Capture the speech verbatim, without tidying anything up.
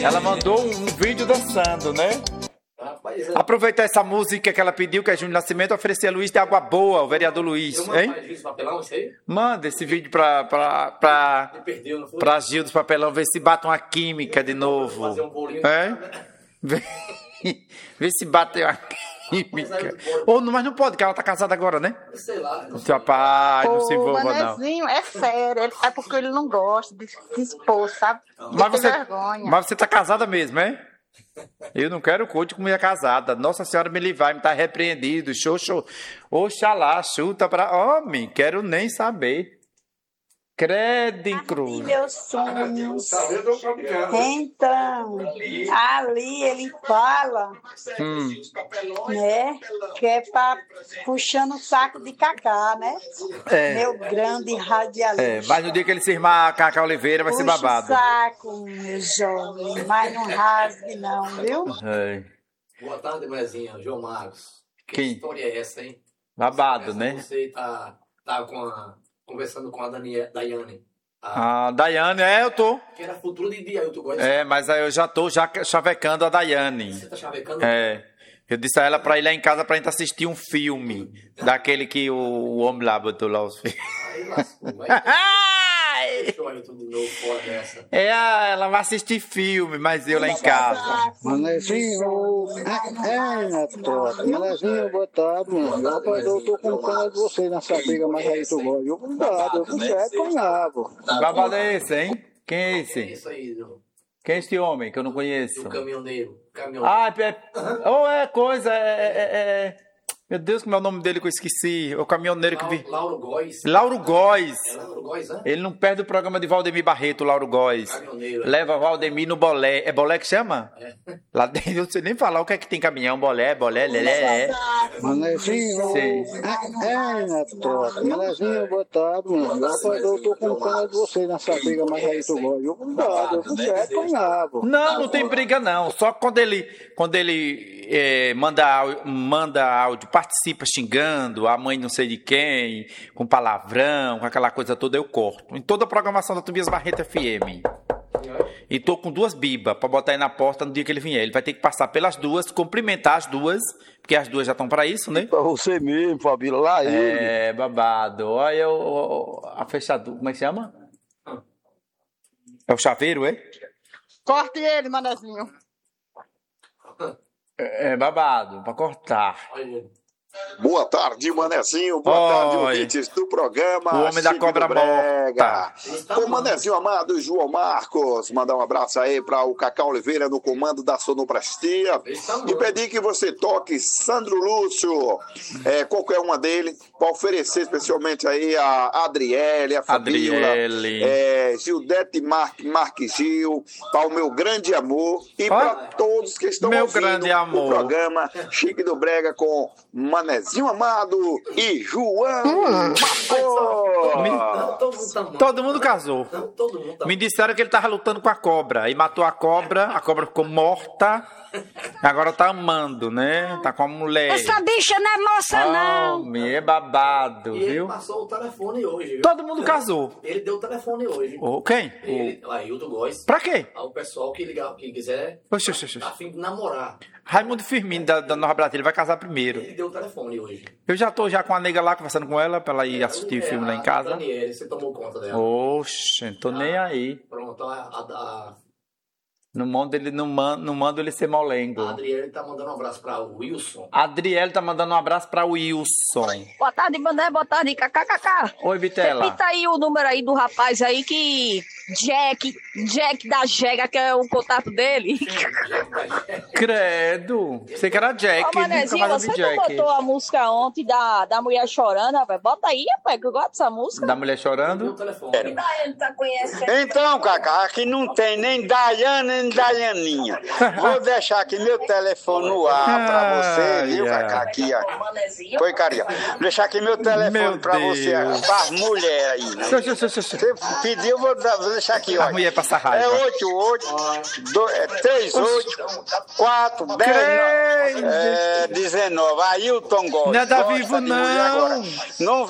Ela mandou um vídeo dançando, né? Aproveitar essa música que ela pediu, que é Júnior Nascimento, oferecer a Luiz de Água Boa, o vereador Luiz, hein? Manda esse vídeo pra, pra, pra, pra Gil dos Papelão, ver se bate uma química de novo. É? Vê, vê se bate uma química. Ou, mas não pode, porque ela tá casada agora, né? Sei lá. Rapaz, não se envolva, não. O Manezinho é sério, ele faz porque ele não gosta de se expor, sabe? Mas você, vergonha. mas você tá casada mesmo, é? Eu não quero coach com mulher casada. Nossa Senhora me livrar, me tá repreendido. Show, show. Oxalá, chuta pra homem. Quero nem saber. Credo em cruz. Meus sonhos. Então, ali ele fala, Hum. né, que é pra puxando o saco de Cacá, né? É. Meu grande radialista. É, mas no dia que ele se irmar a Cacá Oliveira vai ser Puxa babado. o saco, meu jovem, mas não rasgue não, viu? É. Boa tarde, Mezinha. João Marcos. Que Quem? história é essa, hein? Babado, Essa né? Você tá, tá com a, conversando com a Daniel, Daiane. A Daiane, é, eu tô. Que era futuro de dia, eu tô gostando. É, mas aí eu já tô já chavecando a Daiane. Você tá chavecando? É. Eu disse a ela pra ir lá em casa pra gente assistir um filme. Daquele que o, o homem lá botou lá os filhos. Aí lascou. Vai deixa eu tudo de novo fora dessa. É, ela vai assistir filme, mas eu lá em casa. Manezinho, é, é, Neto, Manezinho, boa tarde, mano. Rapaz, eu tô com pena de você nessa briga, mas aí tu gosta. Eu cuidado, eu cuidado com nabo. Babado é esse, hein? Quem é É esse? isso aí, do, Quem é esse homem que eu não conheço? do caminhoneiro. Caminhão. Ah, é, é, ou é coisa, é, é, é- meu Deus, como é o nome dele que eu esqueci? O caminhoneiro que vi. Lauro Góes. Lauro Góes. É Lauro Góes, né? Ele não perde o programa de Valdemir Barreto, Lauro Góes. Caminhoneiro. Leva Valdemir no bolé. É bolé que chama? É. Lá dentro, eu não sei nem falar o que é que tem caminhão, bolé, bolé, lelé. É. Manezinho, Sim. é, é, Neto, Manezinho, boa tarde, mano. Rapaz, eu tô com pena de você nessa briga, mas aí tu gosta. Eu cuidado, eu cuidado com nabo. Não, não tem briga não. Só quando ele, quando ele é, manda, áudio- manda áudio, participa xingando a mãe não sei de quem, com palavrão, com aquela coisa toda, eu corto. Em toda a programação da Tobias Barreto F M. E tô com duas bibas pra botar aí na porta no dia que ele vier. Ele vai ter que passar pelas duas, cumprimentar as duas, porque as duas já estão pra isso, né? Pra você mesmo, Fabíola, lá ele. É, babado. Olha o, o- a fechadura. Como é que chama? É o chaveiro, é? Corte ele, Manezinho. É, é babado, pra cortar. Olha, Boa tarde, Manezinho. Boa Oi. tarde, ouvintes do programa. O homem da Chico cobra do Brega. morta. O Manezinho amado, João Marcos. Mandar um abraço aí para o Cacá Oliveira no comando da sonoplastia. E pedir que você toque Sandro Lúcio, é, qualquer uma dele, para oferecer especialmente aí a Adriele, a Fabíola, Adriele. é, Gildete Mar Marques Gil, para o meu grande amor e Ó, para todos que estão meu ouvindo grande o amor. programa Chique do Brega com Manezinho Amado e João Marcos. Não, todo mundo tá morto. Todo mundo casou. Não, todo mundo tá Me disseram que ele tava lutando com a cobra. E matou a cobra, a cobra ficou morta. Agora tá amando, né? Tá com a mulher. Essa bicha não é moça, não. Homem, é babado, E ele viu? passou o telefone hoje, viu? Todo mundo casou. Ele deu o telefone hoje. O quem? Ele, o Ailton Góes. Pra quê? Ao pessoal que ligar, que quiser, Oxe, oxe, oxe. tá a fim de namorar. Raimundo Firmino, da, da Nova Brasília, vai casar primeiro. Ele deu o telefone hoje. Eu já tô já com a nega lá, conversando com ela, pra ela ir assistir o É, filme lá em a casa. Daniele, você tomou conta dela. Oxe, não tô nem aí. Pronto, a, a, Não mando ele, não mando, não mando ele ser molengo. a Adriele tá mandando um abraço pra Wilson. A Adriele tá mandando um abraço pra Wilson. Boa tarde, Mané, boa tarde, kkkk. Oi, Bitela. Repita aí o número aí do rapaz aí que... Jack, Jack da Jega, que é o contato dele. Credo. Você que era Jack. Ô, Manezinho, nunca mais você ouvi não Jack. botou a música ontem da, da mulher chorando, rapaz? Bota aí, rapaz, que eu gosto dessa música. Da mulher Deu o chorando? telefone. Ele tá conhecendo. Então, Cacá, aqui não tem nem Daiane nem Daianinha. Vou deixar aqui meu telefone no ar pra você, viu, Ai, ai. Cacá? Aqui, ó. Manezinho. Foi, carinha. Deixar aqui meu telefone Meu pra você, Deus. para as mulheres aí, né? Xô, xô, xô, xô, xô. Você pediu, vou, dar- vou deixar aqui, ó. A mulher passa É raiva. oito oito, é três oito, quatro, dez, Credo. é dezenove. Ailton Góes. Não é da Gosta Vivo, de mulher agora. não. Não